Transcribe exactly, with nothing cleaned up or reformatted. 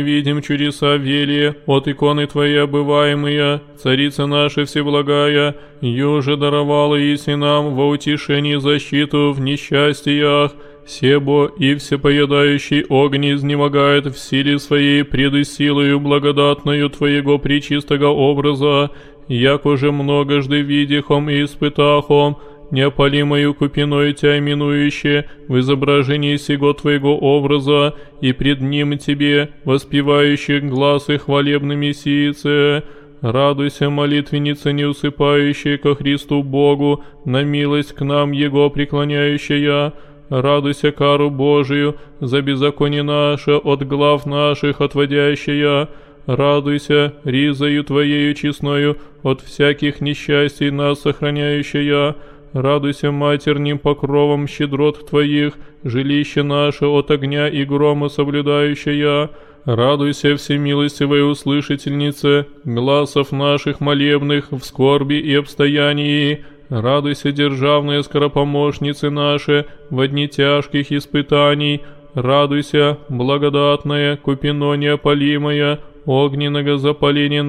видим чудеса велие от иконы Твоей обываемые, Царица наша всеблагая, юже даровала иси нам во утешении защиту в несчастьях, себо и всепоедающий огонь изнемогает в силе своей преды силою благодатною Твоего пречистого образа, як уже многожды видихом и испытахом, неопалимою купиною Тя именующе в изображении сего Твоего образа, и пред ним Тебе, воспевающих гласы хвалебными сиице. Радуйся, молитвенница неусыпающая ко Христу Богу, на милость к нам Его преклоняющая. Радуйся кару Божию, за беззаконие наше от глав наших отводящая. Радуйся, ризою Твоею честною, от всяких несчастий нас сохраняющая. Радуйся матерним покровом щедрот Твоих, жилище наше от огня и грома соблюдающая. Радуйся, всемилостивая услышательница, гласов наших молебных в скорби и обстоянии. Радуйся, державные скоропомощницы наши, во дни тяжких испытаний. Радуйся, благодатная, купино неопалимая, огненного запаления